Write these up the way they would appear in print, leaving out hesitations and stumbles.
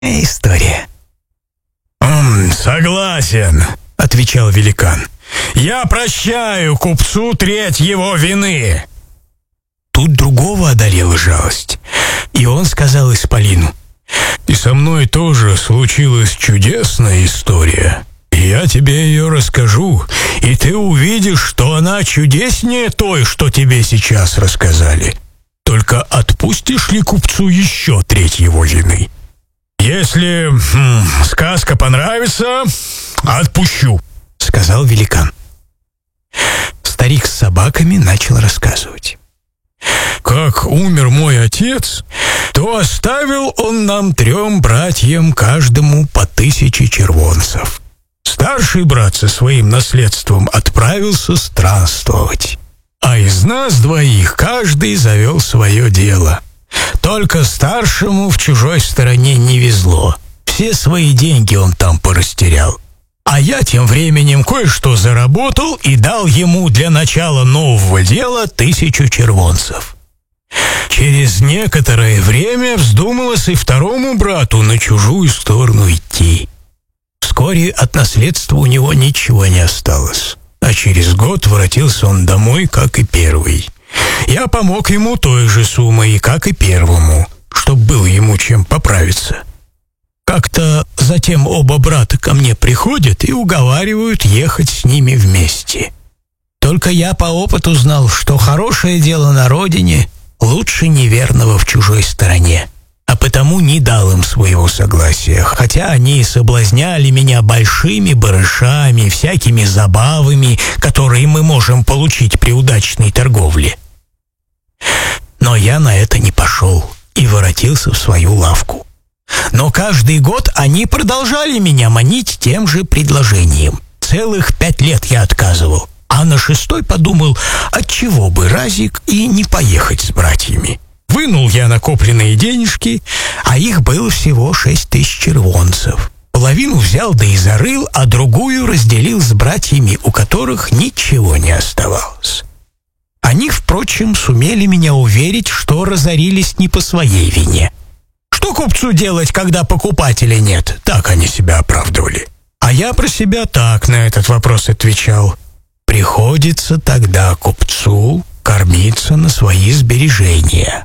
история». «Согласен», — отвечал великан. «Я прощаю купцу треть его вины». Тут другого одолела жалость, и он сказал исполину: «И со мной тоже случилась чудесная история. И я тебе ее расскажу, и ты увидишь, что она чудеснее той, что тебе сейчас рассказали. Только отпустишь ли купцу еще треть его вины? Если сказка понравится, отпущу», — сказал великан. Старик с собаками начал рассказывать. «Как умер мой отец, то оставил он нам 3 братьям, каждому по 1000 червонцев. Старший брат со своим наследством отправился странствовать, а из нас 2 каждый завел свое дело. Только старшему в чужой стороне не везло. Все свои деньги он там порастерял. А я тем временем кое-что заработал и дал ему для начала нового дела 1000 червонцев. Через некоторое время вздумалось и второму брату на чужую сторону идти. Вскоре от наследства у него ничего не осталось, а через год воротился он домой, как и первый. Я помог ему той же суммой, как и первому, чтоб было ему чем поправиться. Как-то затем оба брата ко мне приходят и уговаривают ехать с ними вместе. Только я по опыту знал, что хорошее дело на родине лучше неверного в чужой стороне, а потому не дал им своего согласия, хотя они и соблазняли меня большими барышами, всякими забавами, которые мы можем получить при удачной торговле. Но я на это не пошел и воротился в свою лавку. Но каждый год они продолжали меня манить тем же предложением. Целых 5 лет я отказывал, а на 6-й подумал, отчего бы разик и не поехать с братьями. Вынул я накопленные денежки, а их было всего 6000 червонцев. Половину взял да и зарыл, а другую разделил с братьями, у которых ничего не оставалось. Они, впрочем, сумели меня уверить, что разорились не по своей вине. Что купцу делать, когда покупателя нет? Так они себя оправдывали. А я про себя так на этот вопрос отвечал: приходится тогда купцу кормиться на свои сбережения.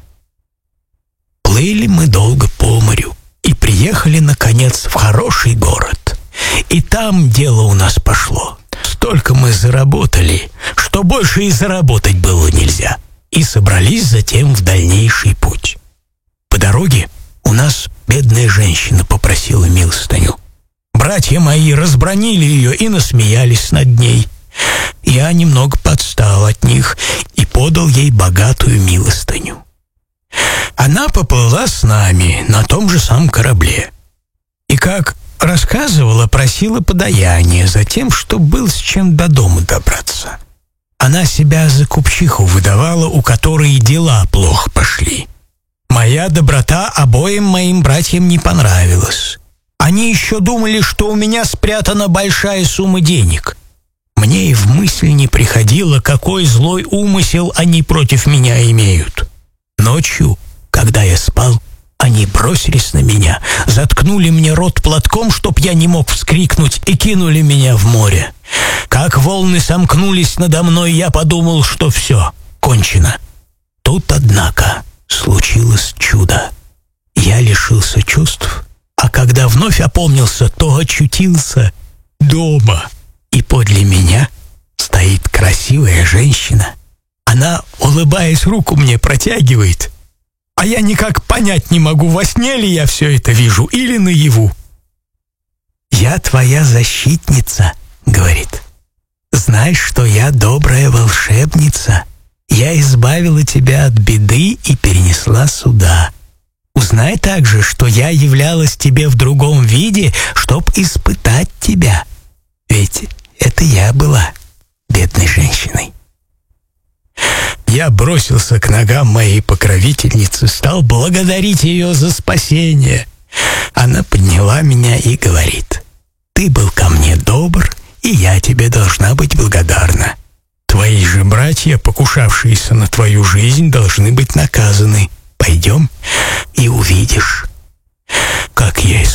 Плыли мы долго по морю и приехали, наконец, в хороший город. И там дело у нас пошло. Столько мы заработали, что больше и заработать было нельзя. И собрались затем в дальнейший путь. По дороге у нас бедная женщина попросила милостыню. Братья мои разбранили ее и насмеялись над ней. Я немного подстал от них и подал ей богатую милостыню. Она поплыла с нами на том же самом корабле. И, как рассказывала, просила подаяние за тем, что был с чем до дома добраться. Она себя за купчиху выдавала, у которой дела плохо пошли. Моя доброта обоим моим братьям не понравилась. Они еще думали, что у меня спрятана большая сумма денег. Мне и в мысль не приходило, какой злой умысел они против меня имеют. Ночью, когда я спал, они бросились на меня, заткнули мне рот платком, чтоб я не мог вскрикнуть, и кинули меня в море. Как волны сомкнулись надо мной, я подумал, что все, кончено. Тут, однако, случилось чудо. Я лишился чувств, а когда вновь опомнился, то очутился дома. И подле меня стоит красивая женщина. Она, улыбаясь, руку мне протягивает, а я никак понять не могу, во сне ли я все это вижу или наяву. «Я твоя защитница», — говорит. «Знай, что я добрая волшебница. Я избавила тебя от беды и перенесла сюда. Узнай также, что я являлась тебе в другом виде, чтоб испытать тебя. Ведь это я была бедной женщиной». Я бросился к ногам моей покровительницы, стал благодарить ее за спасение. Она подняла меня и говорит: «Ты был ко мне добр, и я тебе должна быть благодарна. Твои же братья, покушавшиеся на твою жизнь, должны быть наказаны. Пойдем и увидишь». как я